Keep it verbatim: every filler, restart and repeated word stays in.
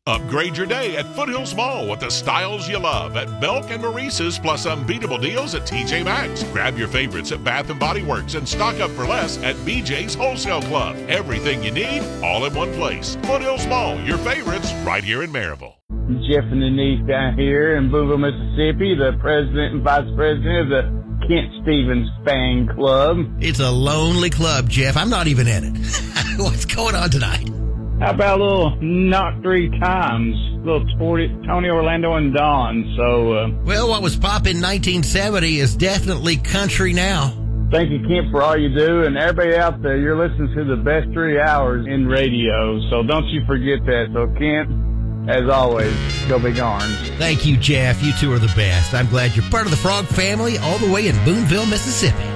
Upgrade your day at Foothills Mall with the styles you love at Belk and Maurice's, plus unbeatable deals at T J Maxx. Grab your favorites at Bath and Body Works and stock up for less at B J's Wholesale Club. Everything you need, all in one place. Foothills Mall, your favorites, right here in Maryville. Jeff and Denise down here in Boonville, Mississippi, the president and vice president of the Kent Stevens Fan Club. It's a lonely club, Jeff. I'm not even in it. What's going on tonight? How about a little Knock Three Times, a little Tony Orlando and Don? So, uh, well, what was pop in nineteen seventy is definitely country now. Thank you, Kent, for all you do. And everybody out there, you're listening to the best three hours in radio. So don't you forget that. So, Kent, as always, go Big Orange. Thank you, Jeff. You two are the best. I'm glad you're part of the Frog family all the way in Boonville, Mississippi.